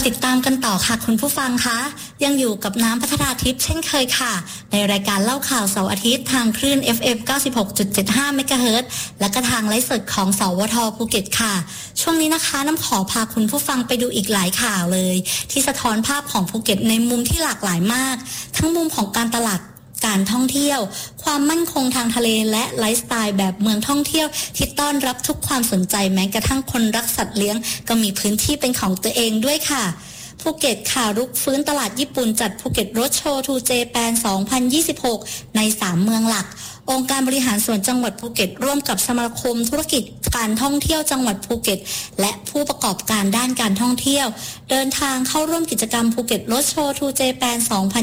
ติดตามกันต่อค่ะคุณผู้ฟังคะยังอยู่กับน้ำพัฒนาทิพย์เช่นเคยค่ะในรายการเล่าข่าวเสาร์อาทิตย์ทางคลื่น FM 96.75 เมกะเฮิรตซ์และก็ทางไลฟ์สดของสวท.ภูเก็ตค่ะช่วงนี้นะคะน้ำขอพาคุณผู้ฟังไปดูอีกหลายข่าวเลยที่สะท้อนภาพของภูเก็ตในมุมที่หลากหลายมากทั้งมุมของการตลาดการท่องเที่ยวความมั่นคงทางทะเลและไลฟ์สไตล์แบบเมืองท่องเที่ยวที่ต้อนรับทุกความสนใจแม้กระทั่งคนรักสัตว์เลี้ยงก็มีพื้นที่เป็นของตัวเองด้วยค่ะภูเก็ตค่ะรุกฟื้นตลาดญี่ปุ่นจัดภูเก็ตโรดโชว์ทูเจแปน2026ใน3เมืองหลักองค์การบริหารส่วนจังหวัดภูเก็ตร่วมกับสมาคมธุรกิจการท่องเที่ยวจังหวัดภูเก็ตและผู้ประกอบการด้านการท่องเที่ยวเดินทางเข้าร่วมกิจกรรมภูเก็ตโรดโชว์ทูเจแปน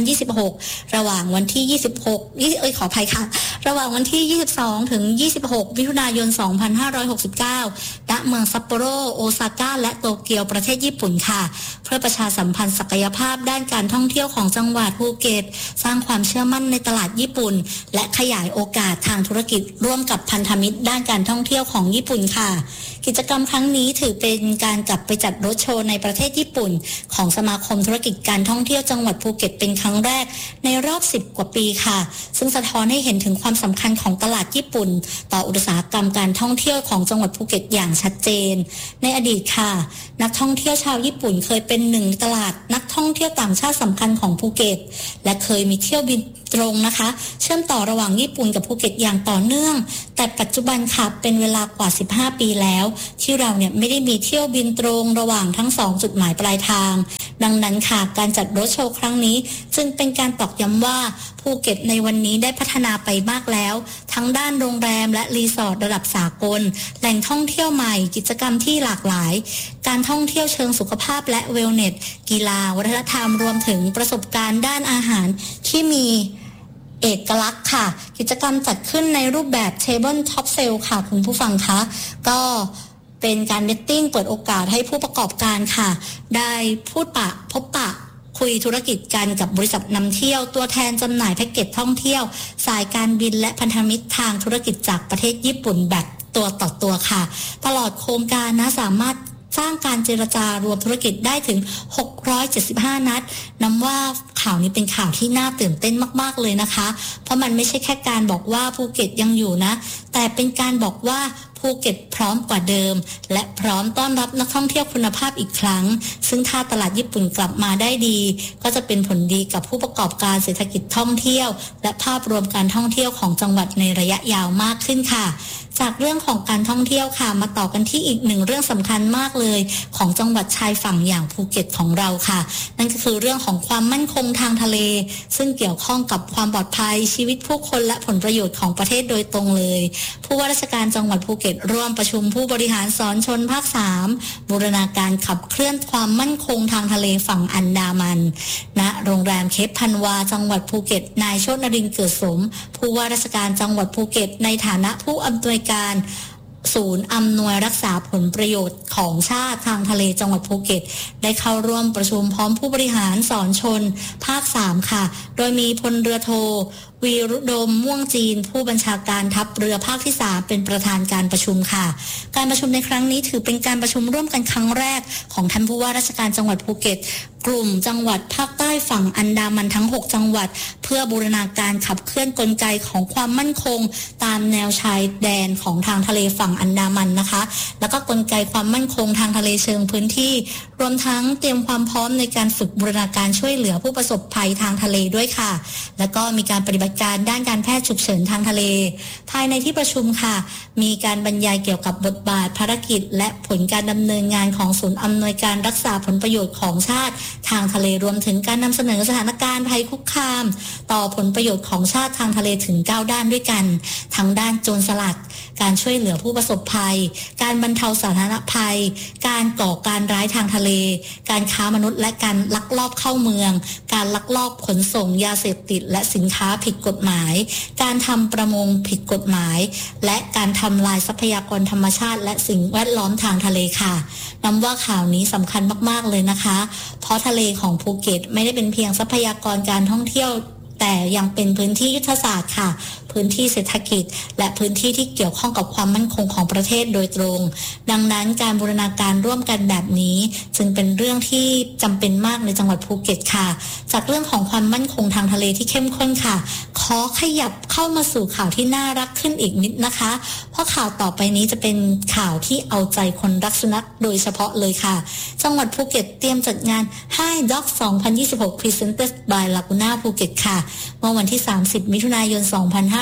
2026ระหว่างวันที่ระหว่างวันที่22ถึง26มิถุนายน2569ณเมืองซัปโปโรโอซาก้าและโตเกียวประเทศญี่ปุ่นค่ะเพื่อประชาสัมพันธ์ศักยภาพด้านการท่องเที่ยวของจังหวัดภูเก็ตสร้างความเชื่อมั่นในตลาดญี่ปุ่นและขยายโอกาสทางธุรกิจร่วมกับพันธมิตรด้านการท่องเที่ยวของญี่ปุ่นค่ะกิจกรรมครั้งนี้ถือเป็นการกลับไปจัดรถโชว์ในประเทศญี่ปุ่นของสมาคมธุรกิจการท่องเที่ยวจังหวัดภูเก็ตเป็นครั้งแรกในรอบ10กว่าปีค่ะซึ่งสะท้อนให้เห็นถึงความสำคัญของตลาดญี่ปุ่นต่ออุตสาหกรรมการท่องเที่ยวของจังหวัดภูเก็ตอย่างชัดเจนในอดีตค่ะนักท่องเที่ยวชาวญี่ปุ่นเคยเป็นหนึ่งในตลาดนักท่องเที่ยวต่างชาติสำคัญของภูเก็ตและเคยมีเที่ยวบินตรงนะคะเชื่อมต่อระหว่างญี่ปุ่นกับภูเก็ตอย่างต่อเนื่องแต่ปัจจุบันค่ะเป็นเวลากว่า15ปีแล้วที่เราเนี่ยไม่ได้มีเที่ยวบินตรงระหว่างทั้ง2จุดหมายปลายทางดังนั้นค่ะการจัดรถโชว์ครั้งนี้จึงเป็นการตอกย้ำว่าภูเก็ตในวันนี้ได้พัฒนาไปมากแล้วทั้งด้านโรงแรมและรีสอร์ทระดับสากลแหล่งท่องเที่ยวใหม่กิจกรรมที่หลากหลายการท่องเที่ยวเชิงสุขภาพและเวลเนสกีฬาวัฒนธรรมรวมถึงประสบการณ์ด้านอาหารที่มีเอกลักษณ์ค่ะกิจกรรมจัดขึ้นในรูปแบบ Table Top Sale ค่ะคุณผู้ฟังคะก็เป็นการเมตติ้งเปิดโอกาสให้ผู้ประกอบการค่ะได้พบปะคุยธุรกิจกันกับบริษัทนำเที่ยวตัวแทนจำหน่ายแพ็กเกจท่องเที่ยวสายการบินและพันธมิตรทางธุรกิจจากประเทศญี่ปุ่นแบบตัวต่อตัวค่ะตลอดโครงการนะสามารถสร้างการเจรจารวมธุรกิจได้ถึง675นัดนับว่าข่าวนี้เป็นข่าวที่น่าตื่นเต้นมากๆเลยนะคะเพราะมันไม่ใช่แค่การบอกว่าภูเก็ตยังอยู่นะแต่เป็นการบอกว่าภูเก็ตพร้อมกว่าเดิมและพร้อมต้อนรับนักท่องเที่ยวคุณภาพอีกครั้งซึ่งถ้าตลาดญี่ปุ่นกลับมาได้ดีก็จะเป็นผลดีกับผู้ประกอบการเศรษฐกิจท่องเที่ยวและภาพรวมการท่องเที่ยวของจังหวัดในระยะยาวมากขึ้นค่ะจากเรื่องของการท่องเที่ยวค่ะมาต่อกันที่อีกหนึ่งเรื่องสำคัญมากเลยของจังหวัดชายฝั่งอย่างภูเก็ตของเราค่ะนั่นก็คือเรื่องของความมั่นคงทางทะเลซึ่งเกี่ยวข้องกับความปลอดภัยชีวิตผู้คนและผลประโยชน์ของประเทศโดยตรงเลยผู้ว่าราชการจังหวัดภูเก็ตร่วมประชุมผู้บริหารสอนชนภาค3บูรณาการขับเคลื่อนความมั่นคงทางทะเลฝั่งอันดามันณโรงแรมเคปพันวาจังหวัดภูเก็ตนายโชตินรินทร์เกิดสมผู้ว่าราชการจังหวัดภูเก็ตในฐานะผู้อำนวยการศูนย์อำนวยรักษาผลประโยชน์ของชาติทางทะเลจังหวัดภูเก็ตได้เข้าร่วมประชุมพร้อมผู้บริหารสอนชนภาค3ค่ะโดยมีพลเรือโทวีรุดมม่วงจีนผู้บัญชาการทัพเรือภาคที่3เป็นประธานการประชุมค่ะการประชุมในครั้งนี้ถือเป็นการประชุมร่วมกันครั้งแรกของท่านผู้ว่าราชการจังหวัดภูเก็ตกลุ่มจังหวัดภาคใต้ฝั่งอันดามันทั้ง6จังหวัดเพื่อบูรณาการขับเคลื่อนกลไกของความมั่นคงตามแนวชายแดนของทางทะเลฝั่งอันดามันนะคะแล้วก็กลไกความมั่นคงทางทะเลเชิงพื้นที่รวมทั้งเตรียมความพร้อมในการฝึกบูรณาการช่วยเหลือผู้ประสบภัยทางทะเลด้วยค่ะแล้วก็มีการปฏิบัติการด้านการแพทย์ฉุกเฉินทางทะเลภายในที่ประชุมค่ะมีการบรรยายเกี่ยวกับบทบาทภารกิจและผลการดำเนินงานของศูนย์อำนวยการรักษาผลประโยชน์ของชาติทางทะเลรวมถึงการนำเสนอสถานการณ์ภัยคุกคามต่อผลประโยชน์ของชาติทางทะเลถึง9ด้านด้วยกันทั้งด้านโจรสลัดการช่วยเหลือผู้ประสบภัยการบรรเทาสาธารณภัยการก่อการร้ายทางทะเลการค้ามนุษย์และการลักลอบเข้าเมืองการลักลอบขนส่งยาเสพติดและสินค้าผิดกฎหมายการทำประมงผิดกฎหมายและการทำลายทรัพยากรธรรมชาติและสิ่งแวดล้อมทางทะเลค่ะนับว่าข่าวนี้สำคัญมากๆเลยนะคะเพราะทะเลของภูเก็ตไม่ได้เป็นเพียงทรัพยากรการท่องเที่ยวแต่ยังเป็นพื้นที่ยุทธศาสตร์ค่ะพื้นที่เศรษฐกิจและพื้นที่ที่เกี่ยวข้องกับความมั่นคงของประเทศโดยตรงดังนั้นการบูรณาการร่วมกันแบบนี้จึงเป็นเรื่องที่จำเป็นมากในจังหวัดภูเก็ตค่ะจากเรื่องของความมั่นคงทางทะเลที่เข้มข้นค่ะขอขยับเข้ามาสู่ข่าวที่น่ารักขึ้นอีกนิดนะคะเพราะข่าวต่อไปนี้จะเป็นข่าวที่เอาใจคนรักสุนัขโดยเฉพาะเลยค่ะจังหวัดภูเก็ตเตรียมจัดงาน Hi Dog 2026 Presented by Laguna ภูเก็ตค่ะเมื่อวันที่30มิถุนายน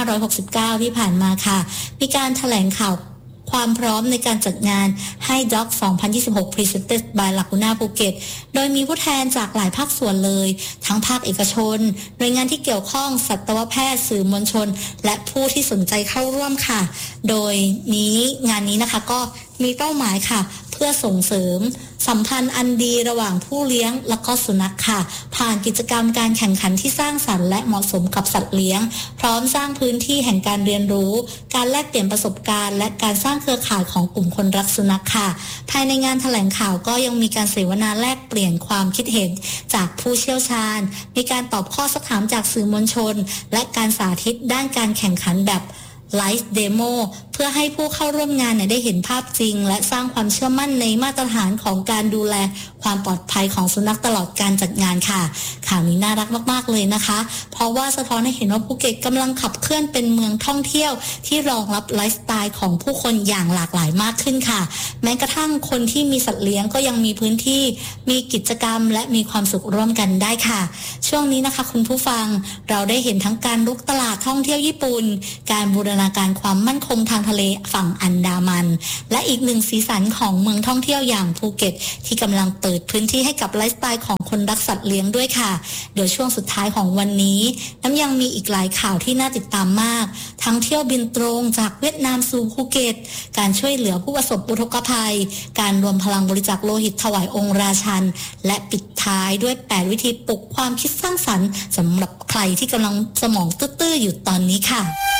2569ที่ผ่านมาค่ะมีการแถลงข่าวความพร้อมในการจัดงาน Hi Dog 2026 Presented by Laguna ภูเก็ตโดยมีผู้แทนจากหลายภาคส่วนเลยทั้งภาคเอกชนหน่วยงานที่เกี่ยวข้องสัตวแพทย์สื่อมวลชนและผู้ที่สนใจเข้าร่วมค่ะโดยงานนี้นะคะก็มีเป้าหมายค่ะเพื่อส่งเสริมสัมพันธ์อันดีระหว่างผู้เลี้ยงและก็สุนัขค่ะผ่านกิจกรรมการแข่งขันที่สร้างสรรค์และเหมาะสมกับสัตว์เลี้ยงพร้อมสร้างพื้นที่แห่งการเรียนรู้การแลกเปลี่ยนประสบการณ์และการสร้างเครือข่ายของกลุ่มคนรักสุนัขค่ะภายในงานแถลงข่าวก็ยังมีการเสวนาแลกเปลี่ยนความคิดเห็นจากผู้เชี่ยวชาญมีการตอบข้อสักถามจากสื่อมวลชนและการสาธิตด้านการแข่งขันแบบไลฟ์เดโมเพื่อให้ผู้เข้าร่วมงานได้เห็นภาพจริงและสร้างความเชื่อมั่นในมาตรฐานของการดูแลความปลอดภัยของสุนัขตลอดการจัดงานค่ะข่าวนี้น่ารักมากๆเลยนะคะเพราะว่าสะท้อนให้เห็นว่าภูเก็ตกำลังขับเคลื่อนเป็นเมืองท่องเที่ยวที่รองรับไลฟ์สไตล์ของผู้คนอย่างหลากหลายมากขึ้นค่ะแม้กระทั่งคนที่มีสัตว์เลี้ยงก็ยังมีพื้นที่มีกิจกรรมและมีความสุขร่วมกันได้ค่ะช่วงนี้นะคะคุณผู้ฟังเราได้เห็นทั้งการรุกตลาดท่องเที่ยวญี่ปุ่นการบูรณาการความมั่นคงทางทะเลฝั่งอันดามันและอีกหนึ่งสีสันของเมืองท่องเที่ยวอย่างภูเก็ตที่กำลังเปิดพื้นที่ให้กับไลฟ์สไตล์ของคนรักสัตว์เลี้ยงด้วยค่ะเดี๋ยวช่วงสุดท้ายของวันนี้น้ำยังมีอีกหลายข่าวที่น่าติดตามมากทั้งเที่ยวบินตรงจากเวียดนามสู่ภูเก็ตการช่วยเหลือผู้ประสบอุทกภัยการรวมพลังบริจาคโลหิตถวายองค์ราชันและปิดท้ายด้วย8วิธีปลุกความคิดสร้างสรรค์สำหรับใครที่กำลังสมองตื้อๆอยู่ตอนนี้ค่ะ